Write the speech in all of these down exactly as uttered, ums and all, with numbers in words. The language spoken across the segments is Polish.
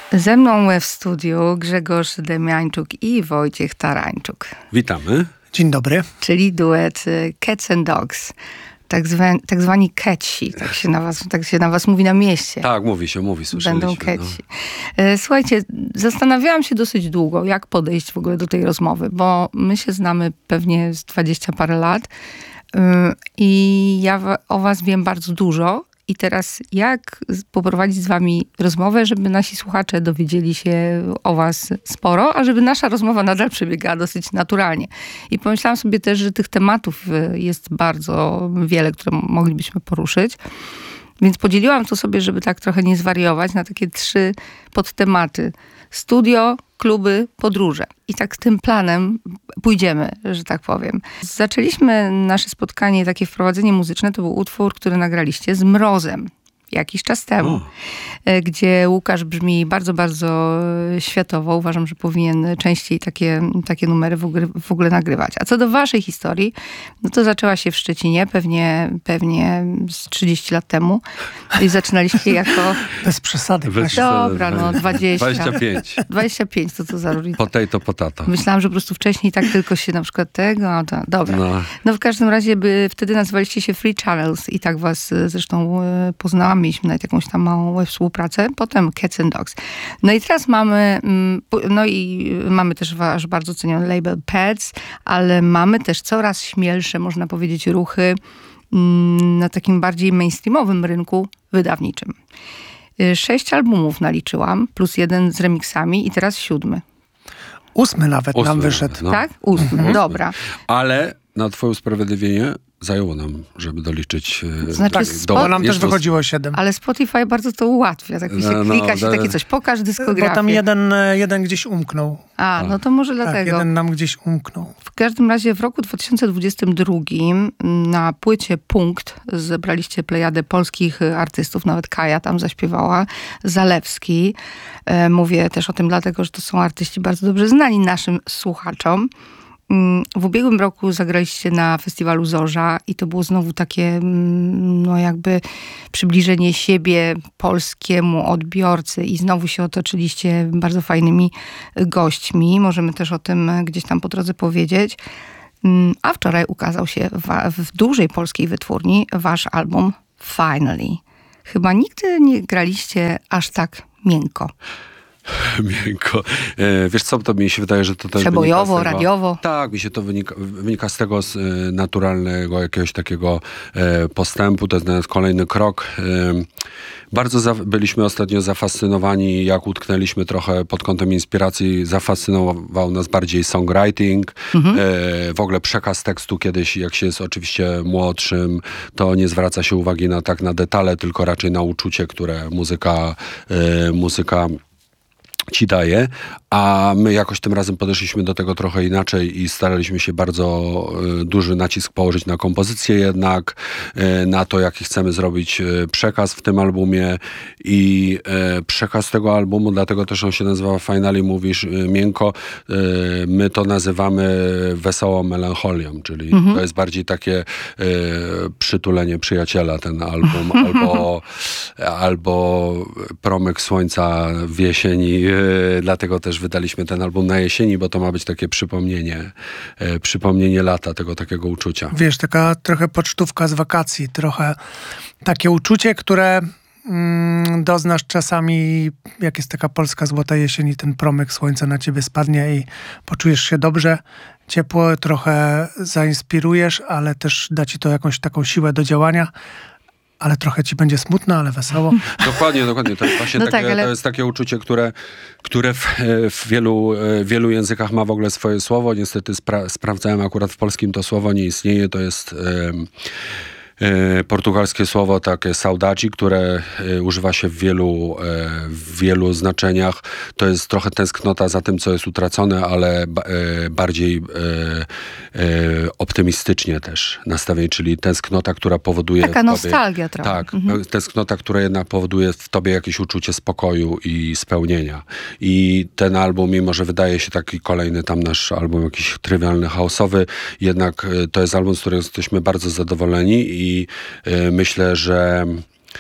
Ze mną w studiu Grzegorz Demiańczuk i Wojciech Tarańczuk. Witamy. Dzień dobry. Czyli duet Cats and Dogs. Tak, zwa, tak zwani catsi, tak się, na was, tak się na was mówi na mieście. Tak, mówi się, mówi, słyszeliśmy. Będą catsi. No. Słuchajcie, zastanawiałam się dosyć długo, jak podejść w ogóle do tej rozmowy, bo my się znamy pewnie z dwadzieścia parę lat i ja o was wiem bardzo dużo. I teraz jak poprowadzić z wami rozmowę, żeby nasi słuchacze dowiedzieli się o was sporo, a żeby nasza rozmowa nadal przebiegała dosyć naturalnie. I pomyślałam sobie też, że tych tematów jest bardzo wiele, które moglibyśmy poruszyć. Więc podzieliłam to sobie, żeby tak trochę nie zwariować, na takie trzy podtematy. Studio, kluby, podróże. I tak tym planem pójdziemy, że tak powiem. Zaczęliśmy nasze spotkanie, takie wprowadzenie muzyczne, to był utwór, który nagraliście z Mrozem jakiś czas temu, o. gdzie Łukasz brzmi bardzo, bardzo światowo. Uważam, że powinien częściej takie, takie numery w ogóle, w ogóle nagrywać. A co do waszej historii, no to zaczęła się w Szczecinie, pewnie, pewnie z trzydzieści lat temu. I zaczynaliście jako... Bez przesady. Bez Dobra, no dwadzieścia. dwadzieścia pięć. dwadzieścia pięć, to co za różnica. Potato, potato. Myślałam, że po prostu wcześniej tak tylko się na przykład tego, a to, dobra. No. no w każdym razie by, wtedy nazywaliście się Free Channels i tak was zresztą poznałam. Mieliśmy nawet jakąś tam małą współpracę. Potem Cats and Dogs. No i teraz mamy, no i mamy też wasz bardzo ceniony label Pets, ale mamy też coraz śmielsze, można powiedzieć, ruchy na takim bardziej mainstreamowym rynku wydawniczym. Sześć albumów naliczyłam, plus jeden z remixami i teraz siódmy. Ósmy nawet Ósmy nam wyszedł. No. Tak? Ósmy, mhm. Dobra. Ale na twoje usprawiedliwienie zajęło nam, żeby doliczyć... Znaczy, tak, spod... do, bo nam też to... wychodziło siedem. Ale Spotify bardzo to ułatwia. Tak mi się no, klika, no, się no, takie coś, pokaż dyskografię. Bo tam jeden, jeden gdzieś umknął. A, no to może tak, dlatego. jeden nam gdzieś umknął. W każdym razie w roku dwa tysiące dwudziestym drugim na płycie Punkt zebraliście plejadę polskich artystów, nawet Kaja tam zaśpiewała, Zalewski. Mówię też o tym dlatego, że to są artyści bardzo dobrze znani naszym słuchaczom. W ubiegłym roku zagraliście na festiwalu Zorza i to było znowu takie, no jakby przybliżenie siebie polskiemu odbiorcy i znowu się otoczyliście bardzo fajnymi gośćmi. Możemy też o tym gdzieś tam po drodze powiedzieć. A wczoraj ukazał się w, w dużej polskiej wytwórni wasz album Finally. Chyba nigdy nie graliście aż tak miękko. Miękko. E, wiesz co, to mi się wydaje, że to też przebojowo, wynika z tego, radiowo. Tak, mi się to wynika, wynika z tego z, e, naturalnego jakiegoś takiego e, postępu. To jest nawet kolejny krok. E, bardzo za, byliśmy ostatnio zafascynowani, jak utknęliśmy trochę pod kątem inspiracji. Zafascynował nas bardziej songwriting. Mhm. E, w ogóle przekaz tekstu kiedyś, jak się jest oczywiście młodszym, to nie zwraca się uwagi na tak na detale, tylko raczej na uczucie, które muzyka, e, muzyka ci daje, a my jakoś tym razem podeszliśmy do tego trochę inaczej i staraliśmy się bardzo y, duży nacisk położyć na kompozycję jednak, y, na to, jaki chcemy zrobić y, przekaz w tym albumie i y, przekaz tego albumu, dlatego też on się nazywa Finally, mówisz y, miękko, y, my to nazywamy wesołą melancholią, czyli mhm. to jest bardziej takie y, przytulenie przyjaciela ten album, albo, albo promyk słońca w jesieni. Dlatego też wydaliśmy ten album na jesieni, bo to ma być takie przypomnienie, e, przypomnienie lata, tego takiego uczucia. Wiesz, taka trochę pocztówka z wakacji, trochę takie uczucie, które mm, doznasz czasami, jak jest taka polska złota jesień i ten promyk słońca na ciebie spadnie i poczujesz się dobrze, ciepło, trochę zainspirujesz, ale też da ci to jakąś taką siłę do działania. Ale trochę ci będzie smutno, ale wesoło. Dokładnie, dokładnie. To jest właśnie no takie, tak, ale... to jest takie uczucie, które, które w, w wielu, wielu językach ma w ogóle swoje słowo. Niestety spra- sprawdzałem akurat w polskim to słowo nie istnieje. To jest... Yy, portugalskie słowo takie saudade, które używa się w wielu, w wielu znaczeniach. To jest trochę tęsknota za tym, co jest utracone, ale bardziej optymistycznie też nastawienie, czyli tęsknota, która powoduje... Taka nostalgia tobie, trochę. Tak, mhm. tęsknota, która jednak powoduje w tobie jakieś uczucie spokoju i spełnienia. I ten album, mimo że wydaje się taki kolejny tam nasz album jakiś trywialny, chaosowy, jednak to jest album, z którego jesteśmy bardzo zadowoleni i I y, myślę, że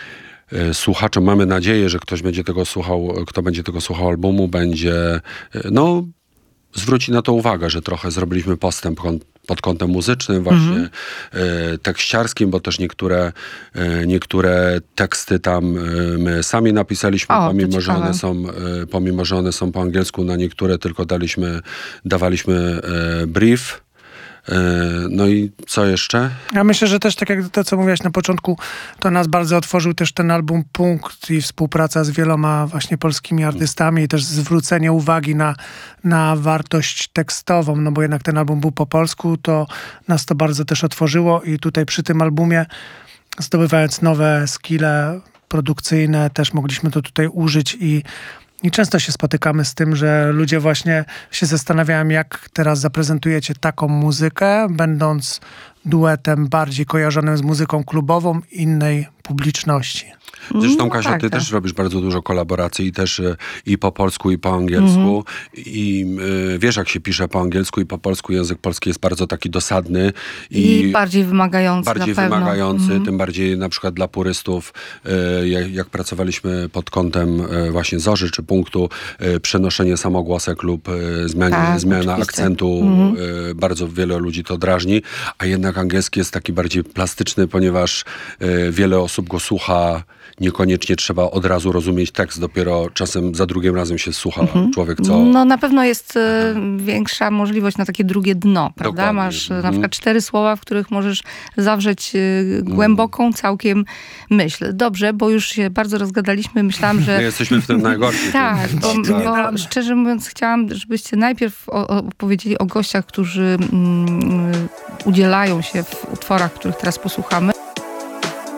y, słuchaczom, mamy nadzieję, że ktoś będzie tego słuchał, kto będzie tego słuchał albumu, będzie, y, no, zwróci na to uwagę, że trochę zrobiliśmy postęp kon- pod kątem muzycznym, właśnie mm-hmm. y, tekściarskim, bo też niektóre, y, niektóre teksty tam y, my sami napisaliśmy, o, pomimo, że one są, y, pomimo, że one są po angielsku, na niektóre tylko daliśmy, dawaliśmy y, brief. No i co jeszcze? Ja myślę, że też tak jak to, co mówiłaś na początku, to nas bardzo otworzył też ten album Punkt i współpraca z wieloma właśnie polskimi artystami i też zwrócenie uwagi na, na wartość tekstową, no bo jednak ten album był po polsku, to nas to bardzo też otworzyło i tutaj przy tym albumie, zdobywając nowe skille produkcyjne, też mogliśmy to tutaj użyć i I często się spotykamy z tym, że ludzie właśnie się zastanawiają, jak teraz zaprezentujecie taką muzykę, będąc duetem bardziej kojarzonym z muzyką klubową innej publiczności. Zresztą, no, Kasia, tak, ty tak. też robisz bardzo dużo kolaboracji i też y, i po polsku, i po angielsku. Mm-hmm. I y, wiesz, jak się pisze po angielsku i po polsku, język polski jest bardzo taki dosadny. I, I bardziej wymagający Bardziej na pewno. wymagający, Mm-hmm. tym bardziej na przykład dla purystów, y, jak, jak pracowaliśmy pod kątem y, właśnie Zorzy czy Punktu, y, przenoszenie samogłosek lub y, zmiana, tak, zmiana oczywiście. akcentu, mm-hmm. y, bardzo wiele ludzi to drażni, a jednak angielski jest taki bardziej plastyczny, ponieważ y, wiele osób go słucha. Niekoniecznie trzeba od razu rozumieć tekst, dopiero czasem za drugim razem się słucha mm-hmm. człowiek, co... No na pewno jest y, większa możliwość na takie drugie dno, prawda? Dokładnie. Masz mm-hmm. na przykład cztery słowa, w których możesz zawrzeć y, głęboką całkiem myśl. Dobrze, bo już się bardzo rozgadaliśmy, myślałam, że... My jesteśmy w tym najgorsi. Tak, bo, bo szczerze mówiąc chciałam, żebyście najpierw o, o, opowiedzieli o gościach, którzy mm, udzielają się w utworach, których teraz posłuchamy.